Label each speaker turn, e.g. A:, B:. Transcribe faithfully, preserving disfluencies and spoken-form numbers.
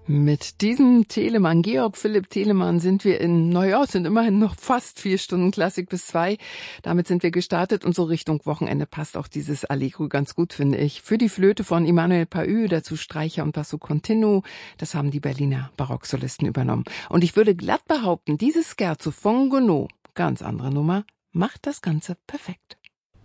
A: Mit diesem Telemann, Georg Philipp Telemann, sind wir in, naja, es sind immerhin noch fast vier Stunden Klassik bis zwei. Damit sind wir gestartet und so Richtung Wochenende passt auch dieses Allegro ganz gut, finde ich. Für die Flöte von Emmanuel Paü, dazu Streicher und Basso Continuo, das haben die Berliner Barocksolisten übernommen. Und ich würde glatt behaupten, dieses Scherzo von Gounod, ganz andere Nummer, macht das Ganze perfekt.